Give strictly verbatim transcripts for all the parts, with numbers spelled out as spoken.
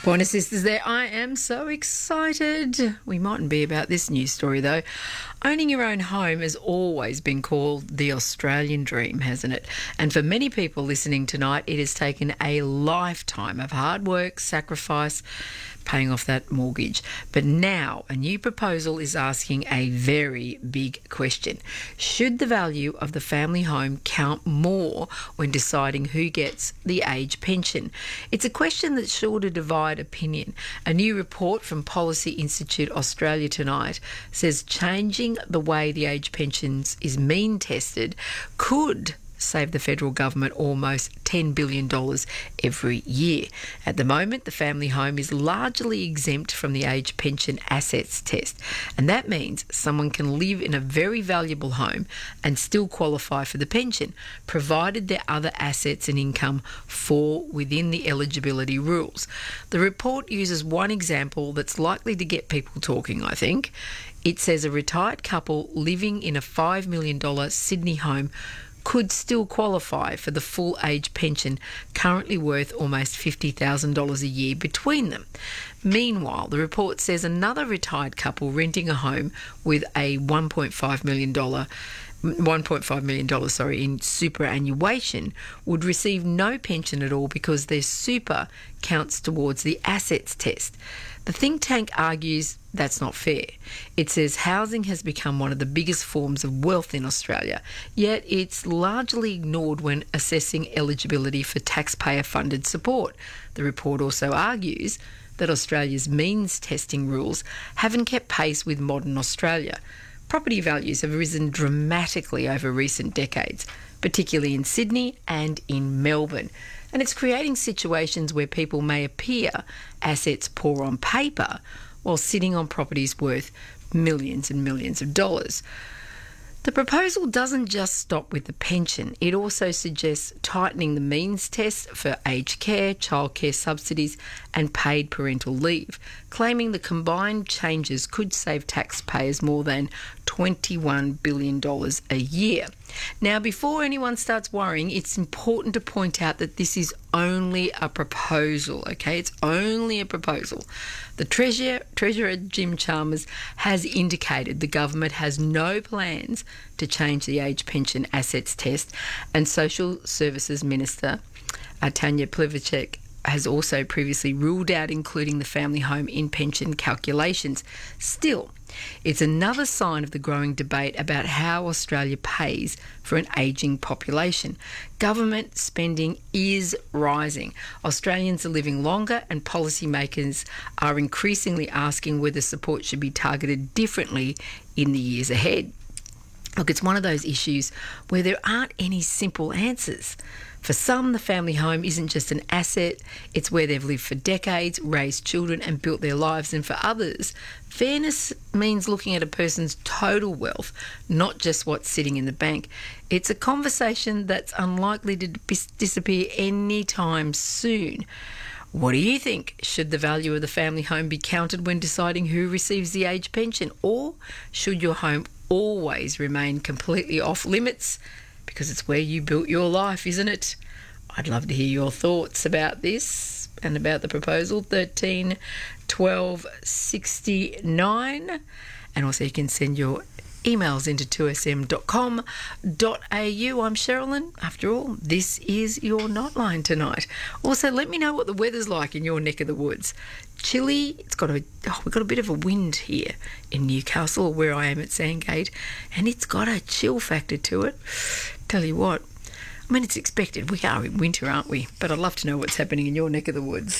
Pointer Sisters there. I am so excited. We mightn't be about this news story though. Owning your own home has always been called the Australian dream, hasn't it? And for many people listening tonight, it has taken a lifetime of hard work, sacrifice, paying off that mortgage. But now a new proposal is asking a very big question. Should the value of the family home count more when deciding who gets the age pension? It's a question that's sure to divide opinion. A new report from Policy Institute Australia tonight says changing the way the age pensions is mean tested could save the federal government almost ten billion dollars every year. At the moment, the family home is largely exempt from the age pension assets test, and that means someone can live in a very valuable home and still qualify for the pension, provided their other assets and income fall within the eligibility rules. The report uses one example that's likely to get people talking, I think. It says a retired couple living in a five million dollars Sydney home could still qualify for the full age pension, currently worth almost fifty thousand dollars a year between them. Meanwhile, the report says another retired couple renting a home with a one point five million dollars one point five million dollars sorry, in superannuation would receive no pension at all because their super counts towards the assets test. The think tank argues that's not fair. It says housing has become one of the biggest forms of wealth in Australia, yet it's largely ignored when assessing eligibility for taxpayer-funded support. The report also argues that Australia's means testing rules haven't kept pace with modern Australia. Property values have risen dramatically over recent decades, particularly in Sydney and in Melbourne. And it's creating situations where people may appear assets poor on paper while sitting on properties worth millions and millions of dollars. The proposal doesn't just stop with the pension. It also suggests tightening the means test for aged care, childcare subsidies and paid parental leave, claiming the combined changes could save taxpayers more than twenty-one billion dollars a year. Now, before anyone starts worrying, it's important to point out that this is only a proposal, okay? It's only a proposal. The Treasurer, Treasurer Jim Chalmers has indicated the government has no plans to change the age pension assets test, and Social Services Minister uh, Tanya Plibersek has also previously ruled out including the family home in pension calculations. Still, it's another sign of the growing debate about how Australia pays for an ageing population. Government spending is rising. Australians are living longer and policymakers are increasingly asking whether support should be targeted differently in the years ahead. Look, it's one of those issues where there aren't any simple answers. For some, the family home isn't just an asset, it's where they've lived for decades, raised children and built their lives. And for others, fairness means looking at a person's total wealth, not just what's sitting in the bank. It's a conversation that's unlikely to dis- disappear anytime soon. What do you think? Should the value of the family home be counted when deciding who receives the age pension? Or should your home always remain completely off limits? Because it's where you built your life, isn't it? I'd love to hear your thoughts about this and about the proposal. thirteen twelve sixty-nine. And also you can send your emails into two s m dot com dot a u. I'm Sherilyn. After all, this is your Nightline tonight. Also, let me know what the weather's like in your neck of the woods. Chilly. It's got a oh, we've got a bit of a wind here in Newcastle, where I am at Sandgate, and it's got a chill factor to it. Tell you what, I mean, it's expected. We are in winter, aren't we? But I'd love to know what's happening in your neck of the woods.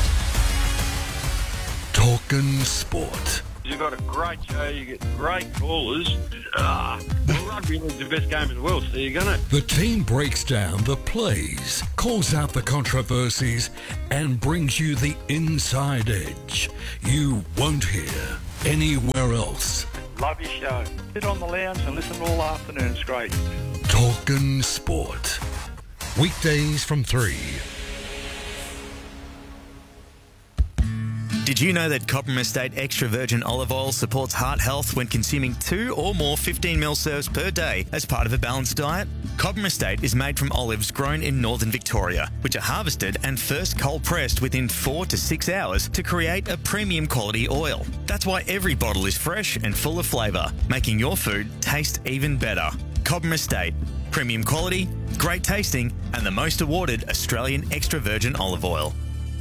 Talking sport. You've got a great show, you get great callers. Ah, well, rugby league's the best game in the world, so you're going to... The team breaks down the plays, calls out the controversies, and brings you the inside edge you won't hear anywhere else. Love your show. Sit on the lounge and listen all afternoon. It's great. Talking sport. Weekdays from three. Did you know that Cobram Estate Extra Virgin Olive Oil supports heart health when consuming two or more fifteen mil serves per day as part of a balanced diet? Cobram Estate is made from olives grown in northern Victoria, which are harvested and first cold pressed within four to six hours to create a premium quality oil. That's why every bottle is fresh and full of flavour, making your food taste even better. Cobram Estate. Premium quality, great tasting, and the most awarded Australian extra virgin olive oil.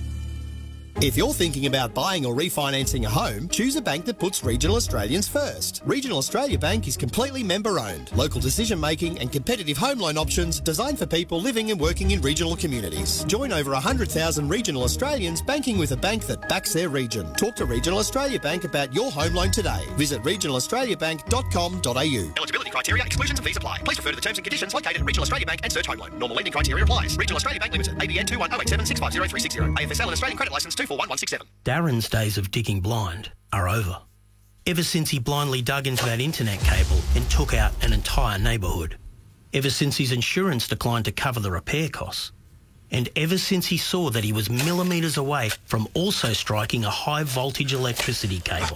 If you're thinking about buying or refinancing a home, choose a bank that puts Regional Australians first. Regional Australia Bank is completely member-owned. Local decision-making and competitive home loan options designed for people living and working in regional communities. Join over one hundred thousand regional Australians banking with a bank that backs their region. Talk to Regional Australia Bank about your home loan today. Visit regional australia bank dot com dot a u. Eligibility criteria, exclusions and fees apply. Please refer to the terms and conditions located at Regional Australia Bank and search home loan. Normal lending criteria applies. Regional Australia Bank Limited. A B N two one zero eight seven six five zero three six zero. A F S L and Australian Credit Licence two four one one six seven. Darren's days of digging blind are over. Ever since he blindly dug into that internet cable and took out an entire neighbourhood. Ever since his insurance declined to cover the repair costs. And ever since he saw that he was millimetres away from also striking a high voltage electricity cable.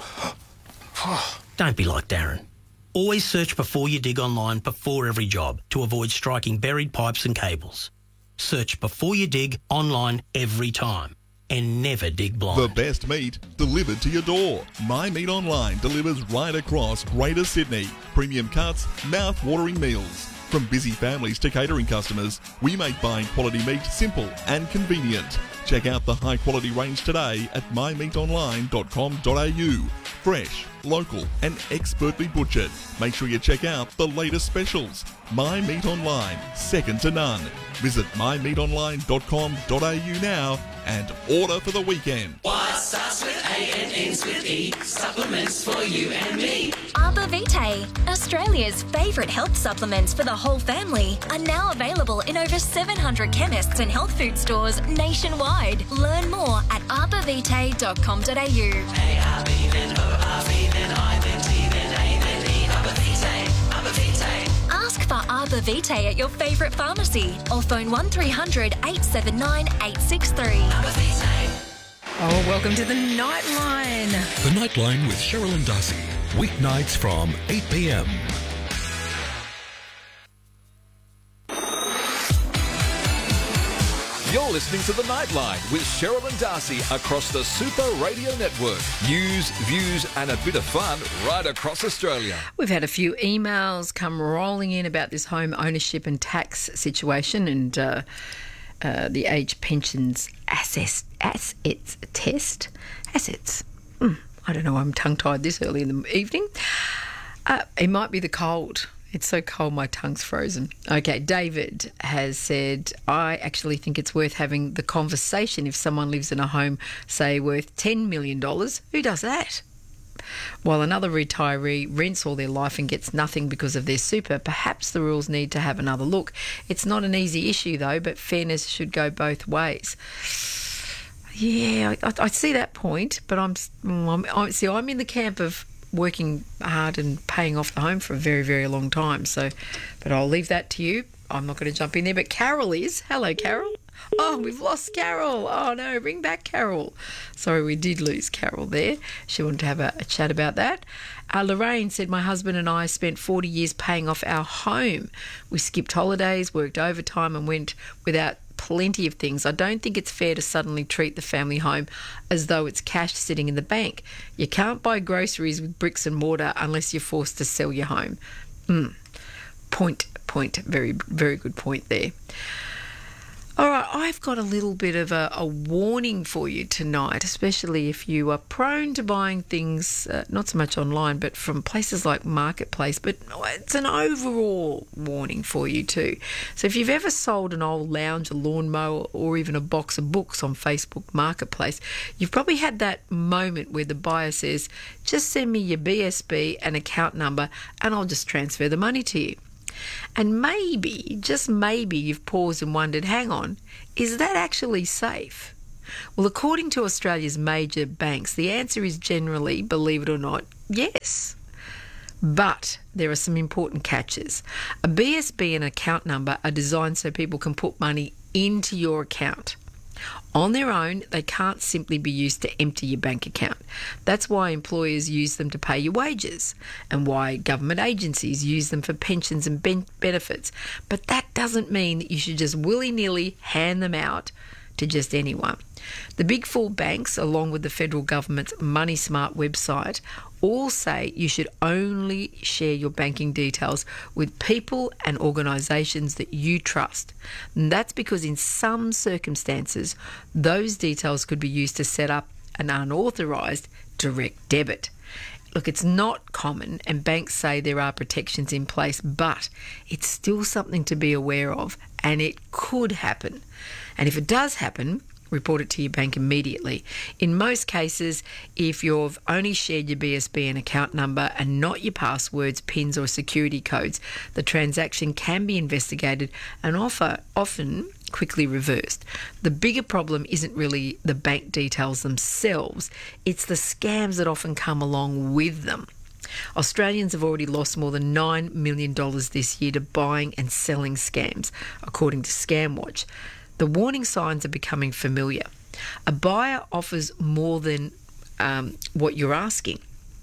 Don't be like Darren. Always search before you dig online before every job to avoid striking buried pipes and cables. Search before you dig online every time. And never dig blind. The best meat delivered to your door. My Meat Online delivers right across Greater Sydney. Premium cuts, mouth-watering meals. From busy families to catering customers, we make buying quality meat simple and convenient. Check out the high-quality range today at my meat online dot com dot a u. Fresh, local and expertly butchered. Make sure you check out the latest specials. My Meat Online, second to none. Visit my meat online dot com dot a u now and order for the weekend. What starts with A and ends with E? Supplements for you and me. Arbor Vitae, Australia's favourite health supplements for the whole family, are now available in over seven hundred chemists and health food stores nationwide. Learn more at arbor vitae dot com dot a u. A R B then O R B then I then T then A then E. Arbor Vitae, Arbor Vitae. Ask for Arbor Vitae at your favourite pharmacy or phone one three hundred eight seven nine eight six three. Arbor Vitae. Oh, welcome to the Nightline. The Nightline with Cheryl and Darcy. Weeknights from eight p m. You're listening to The Nightline with Cheryl and Darcy across the Super Radio Network. News, views and a bit of fun right across Australia. We've had a few emails come rolling in about this home ownership and tax situation and uh, uh, the age pensions assets, assets test. Assets. Mm, I don't know why I'm tongue-tied this early in the evening. Uh, it might be the cold. It's so cold, my tongue's frozen. Okay, David has said, I actually think it's worth having the conversation if someone lives in a home, say, worth ten million dollars. Who does that? While another retiree rents all their life and gets nothing because of their super, perhaps the rules need to have another look. It's not an easy issue, though, but fairness should go both ways. Yeah, I, I see that point, but I'm, I'm, I see, I'm in the camp of working hard and paying off the home for a very, very long time. So, but I'll leave that to you. I'm not going to jump in there, but Carol is. Hello, Carol. Oh, we've lost Carol. Oh, no, bring back Carol. Sorry, we did lose Carol there. She wanted to have a, a chat about that. Uh, Lorraine said, my husband and I spent forty years paying off our home. We skipped holidays, worked overtime and went without plenty of things. I don't think it's fair to suddenly treat the family home as though it's cash sitting in the bank. You can't buy groceries with bricks and mortar unless you're forced to sell your home. Mm. Point, point, very, very good point there. All right, I've got a little bit of a, a warning for you tonight, especially if you are prone to buying things, uh, not so much online, but from places like Marketplace, but it's an overall warning for you too. So if you've ever sold an old lounge, a lawnmower, or even a box of books on Facebook Marketplace, you've probably had that moment where the buyer says, just send me your B S B and account number and I'll just transfer the money to you. And maybe, just maybe, you've paused and wondered, hang on, is that actually safe? Well, according to Australia's major banks, the answer is generally, believe it or not, yes. But there are some important catches. A B S B and account number are designed so people can put money into your account. On their own, they can't simply be used to empty your bank account. That's why employers use them to pay your wages and why government agencies use them for pensions and ben- benefits. But that doesn't mean that you should just willy-nilly hand them out to just anyone. The big four banks, along with the federal government's Money Smart website, all say you should only share your banking details with people and organisations that you trust. And that's because in some circumstances, those details could be used to set up an unauthorised direct debit. Look, it's not common, and banks say there are protections in place, but it's still something to be aware of, and it could happen. And if it does happen, report it to your bank immediately. In most cases, if you've only shared your B S B N account number and not your passwords, PINs or security codes, the transaction can be investigated and offer, often quickly reversed. The bigger problem isn't really the bank details themselves, it's the scams that often come along with them. Australians have already lost more than nine million dollars this year to buying and selling scams, according to ScamWatch. The warning signs are becoming familiar. A buyer offers more than um, what you're asking.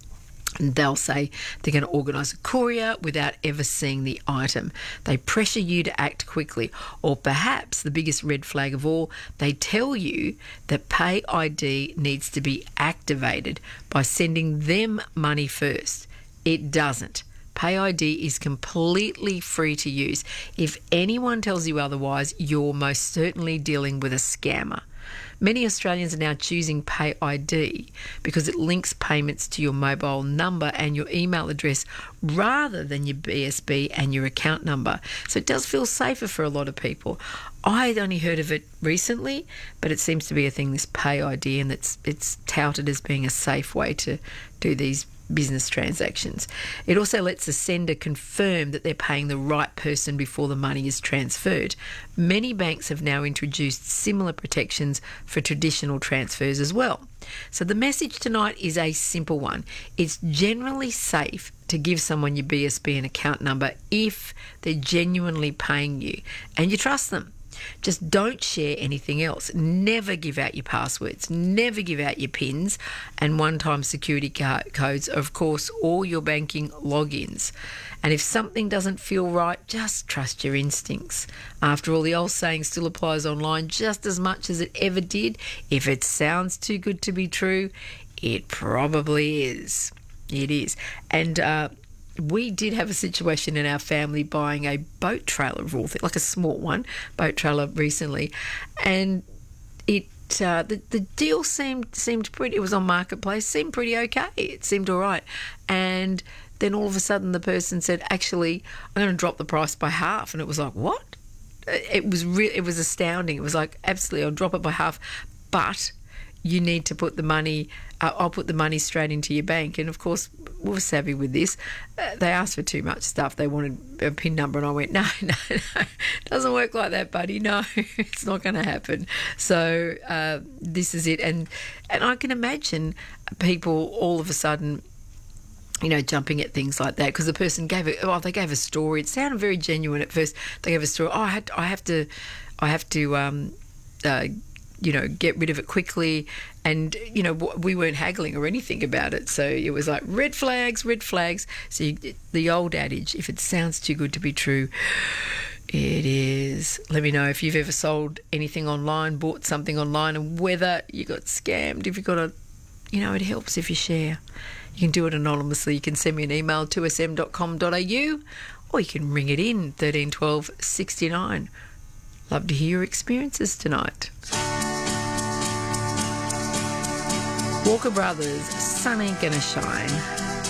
And they'll say they're going to organise a courier without ever seeing the item. They pressure you to act quickly. Or perhaps the biggest red flag of all, they tell you that Pay I D needs to be activated by sending them money first. It doesn't. Pay I D is completely free to use. If anyone tells you otherwise, you're most certainly dealing with a scammer. Many Australians are now choosing Pay I D because it links payments to your mobile number and your email address rather than your B S B and your account number. So it does feel safer for a lot of people. I'd only heard of it recently, but it seems to be a thing, this Pay I D, and it's it's touted as being a safe way to do these business transactions. It also lets the sender confirm that they're paying the right person before the money is transferred. Many banks have now introduced similar protections for traditional transfers as well. So the message tonight is a simple one. It's generally safe to give someone your B S B N account number if they're genuinely paying you and you trust them. Just don't share anything else. Never give out your passwords. Never give out your PINs and one-time security car- codes. Of course, all your banking logins. And if something doesn't feel right, just trust your instincts. After all, the old saying still applies online just as much as it ever did. If it sounds too good to be true, it probably is. It is. And uh, we did have a situation in our family buying a boat trailer of all things, like a small one, boat trailer recently, and it uh, the the deal seemed seemed pretty. It was on Marketplace, seemed pretty okay. It seemed all right, and then all of a sudden the person said, "Actually, I'm going to drop the price by half," and it was like, "What?" It was re- it was astounding. It was like, "Absolutely, I'll drop it by half, but you need to put the money, uh, I'll put the money straight into your bank." And of course, we were savvy with this. Uh, they asked for too much stuff. They wanted a PIN number, and I went, no, no, no, doesn't work like that, buddy. No, it's not going to happen. So uh, this is it. And, and I can imagine people all of a sudden, you know, jumping at things like that because the person gave it, oh, they gave a story. It sounded very genuine at first. They gave a story. Oh, I, had, I have to, I have to, um, uh, you know, get rid of it quickly. And, you know, we weren't haggling or anything about it. So it was like red flags, red flags. So you, the old adage, if it sounds too good to be true, it is. Let me know if you've ever sold anything online, bought something online, and whether you got scammed. If you've got a, you know, it helps if you share. You can do it anonymously. You can send me an email, two s m dot com dot a u, or you can ring it in, thirteen twelve sixty-nine. Love to hear your experiences tonight. Walker Brothers, Sun Ain't Gonna Shine.